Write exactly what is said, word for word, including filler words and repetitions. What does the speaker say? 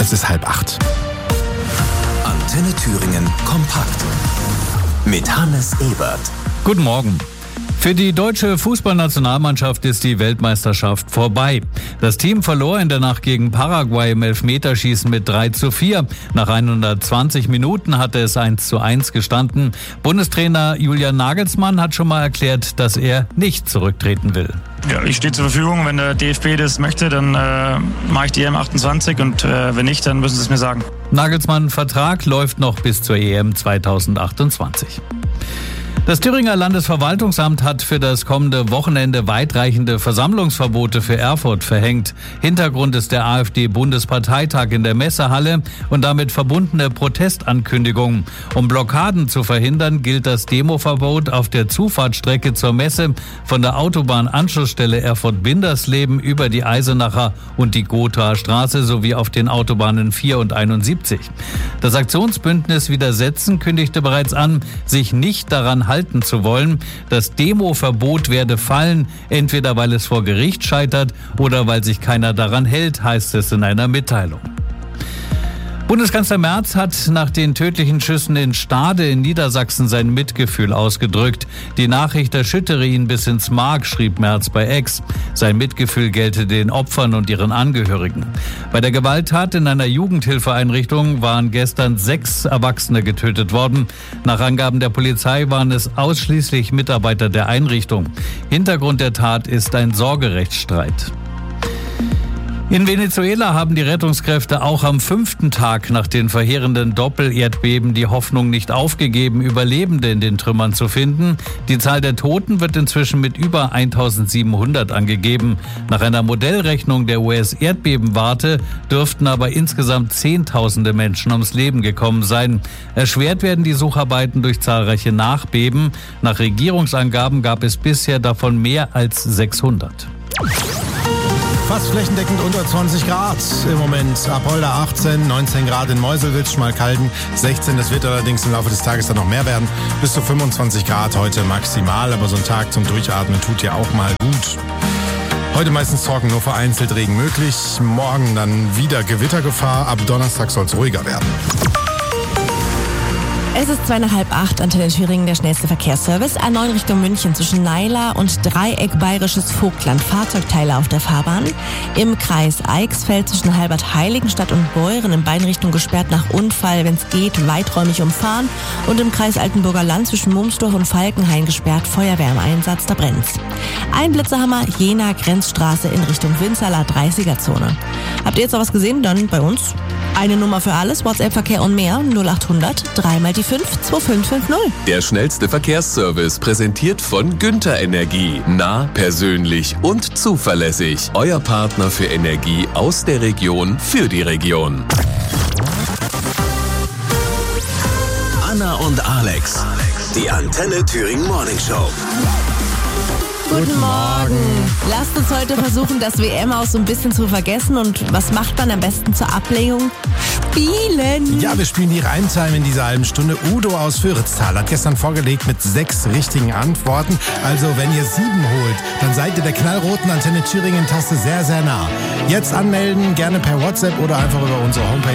Es ist halb acht. Antenne Thüringen kompakt mit Hannes Ebert. Guten Morgen. Für die deutsche Fußballnationalmannschaft ist die Weltmeisterschaft vorbei. Das Team verlor in der Nacht gegen Paraguay im Elfmeterschießen mit drei zu vier. Nach hundertzwanzig Minuten hatte es eins zu eins gestanden. Bundestrainer Julian Nagelsmann hat schon mal erklärt, dass er nicht zurücktreten will. Ja, ich stehe zur Verfügung. Wenn der D F B das möchte, dann äh, mache ich die E M achtundzwanzig und äh, wenn nicht, dann müssen sie es mir sagen. Nagelsmann Vertrag läuft noch bis zur E M zweitausendachtundzwanzig. Das Thüringer Landesverwaltungsamt hat für das kommende Wochenende weitreichende Versammlungsverbote für Erfurt verhängt. Hintergrund ist der AfD-Bundesparteitag in der Messehalle und damit verbundene Protestankündigungen. Um Blockaden zu verhindern, gilt das Demoverbot auf der Zufahrtsstrecke zur Messe von der Autobahnanschlussstelle Erfurt-Bindersleben über die Eisenacher und die Gothaer Straße sowie auf den Autobahnen vier und einundsiebzig. Das Aktionsbündnis Widersetzen kündigte bereits an, sich nicht daran halten zu wollen. Das Demoverbot werde fallen, entweder weil es vor Gericht scheitert oder weil sich keiner daran hält, heißt es in einer Mitteilung. Bundeskanzler Merz hat nach den tödlichen Schüssen in Stade in Niedersachsen sein Mitgefühl ausgedrückt. Die Nachricht erschüttere ihn bis ins Mark, schrieb Merz bei X. Sein Mitgefühl gelte den Opfern und ihren Angehörigen. Bei der Gewalttat in einer Jugendhilfeeinrichtung waren gestern sechs Erwachsene getötet worden. Nach Angaben der Polizei waren es ausschließlich Mitarbeiter der Einrichtung. Hintergrund der Tat ist ein Sorgerechtsstreit. In Venezuela haben die Rettungskräfte auch am fünften Tag nach den verheerenden Doppel-Erdbeben die Hoffnung nicht aufgegeben, Überlebende in den Trümmern zu finden. Die Zahl der Toten wird inzwischen mit über eintausendsiebenhundert angegeben. Nach einer Modellrechnung der U S-Erdbebenwarte dürften aber insgesamt Zehntausende Menschen ums Leben gekommen sein. Erschwert werden die Sucharbeiten durch zahlreiche Nachbeben. Nach Regierungsangaben gab es bisher davon mehr als sechshundert. Fast flächendeckend unter zwanzig Grad im Moment. Apolda achtzehn, neunzehn Grad in Meuselwitz, Schmalkalden sechzehn. Das wird allerdings im Laufe des Tages dann noch mehr werden. Bis zu fünfundzwanzig Grad heute maximal. Aber so ein Tag zum Durchatmen tut ja auch mal gut. Heute meistens trocken, nur vereinzelt Regen möglich. Morgen dann wieder Gewittergefahr. Ab Donnerstag soll es ruhiger werden. Es ist zweieinhalb halb acht, Antenne Thüringen, der schnellste Verkehrsservice. A neun Richtung München zwischen Naila und Dreieck Bayerisches Vogtland. Fahrzeugteile auf der Fahrbahn. Im Kreis Eichsfeld zwischen Halbert-Heiligenstadt und Beuren in beiden Richtungen gesperrt nach Unfall. Wenn es geht, weiträumig umfahren. Und im Kreis Altenburger Land zwischen Mumsdorf und Falkenhain gesperrt. Feuerwehr im Einsatz, da brennt's. Ein Blitzerhammer, Jena Grenzstraße in Richtung Winzerla, dreißiger-Zone. Habt ihr jetzt noch was gesehen? Dann bei uns. Eine Nummer für alles, WhatsApp-Verkehr und mehr, null achthundert, drei mal die fünf, zwei fünf fünf null. Der schnellste Verkehrsservice, präsentiert von Günther Energie. Nah, persönlich und zuverlässig. Euer Partner für Energie aus der Region für die Region. Anna und Alex, die Antenne Thüringen Morning Show. Guten Morgen. Lasst uns heute versuchen, das W M aus so ein bisschen zu vergessen. Und was macht man am besten zur Ablenkung? Spielen. Ja, wir spielen die Reimtime in dieser halben Stunde. Udo aus Föritztal hat gestern vorgelegt mit sechs richtigen Antworten. Also wenn ihr sieben holt, dann seid ihr der knallroten Antenne Thüringen-Taste sehr, sehr nah. Jetzt anmelden, gerne per WhatsApp oder einfach über unsere Homepage